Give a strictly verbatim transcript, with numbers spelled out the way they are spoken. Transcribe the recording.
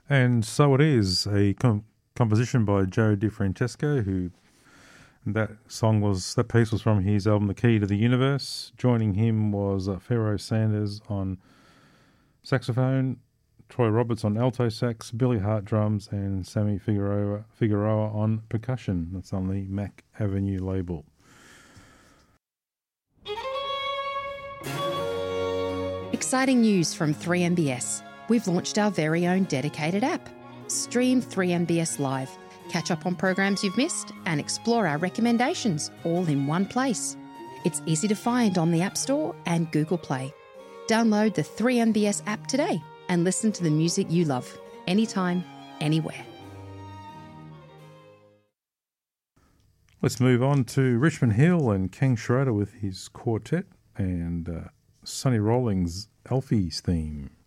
And So It Is, a com- composition by Joe DiFrancesco, who that song was, that piece was from his album The Key to the Universe. Joining him was uh, Pharoah Sanders on saxophone, Troy Roberts on alto sax, Billy Hart drums, and Sammy Figueroa, Figueroa on percussion. That's on the Mac Avenue label. Exciting news from three M B S. We've launched our very own dedicated app. Stream three M B S Live, catch up on programs you've missed, and explore our recommendations all in one place. It's easy to find on the App Store and Google Play. Download the three M B S app today and listen to the music you love, anytime, anywhere. Let's move on to Richmond Hill and King Schroeder with his quartet and uh, Sonny Rollins' Alfie's theme.